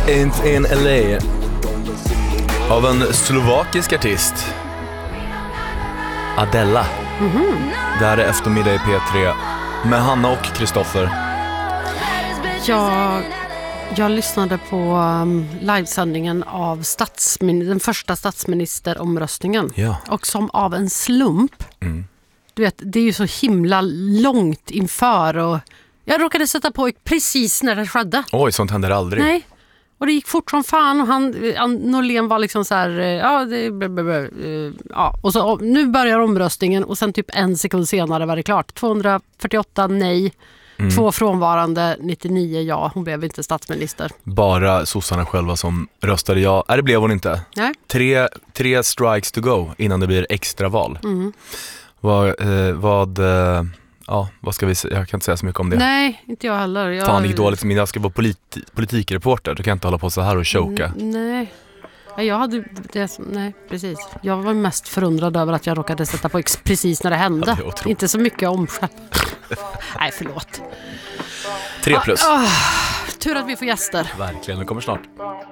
Ain't in LA av en slovakisk artist, Adela. Där är eftermiddag i P3 med Hanna och Kristoffer. Jag lyssnade på livesändningen av den första statsministeromröstningen. Ja. Och som av en slump. Du vet, det är ju så himla långt inför, och jag råkade sätta på precis när det skedde. Oj, sånt händer aldrig. Nej. Och det gick fort som fan, och Norlén var liksom så här, och så nu börjar omröstningen, och sen typ en sekund senare var det klart. 248 nej, 2 frånvarande, 99 ja. Hon blev inte statsminister. Bara sossarna själva som röstade ja. Det blev hon inte. Nej. 3 strikes to go innan det blir extra val. Vad ska vi säga? Jag kan inte säga så mycket om det. Nej, inte jag heller. Fan, det gick dåligt. Men jag ska vara politikreporter. Du kan inte hålla på så här och choka. Nej. Jag hade nej, precis. Jag var mest förundrad över att jag råkade sätta på precis när det hände. Ja, inte så mycket om själv. Nej, förlåt. 3+. Tur att vi får gäster. Verkligen, det kommer snart.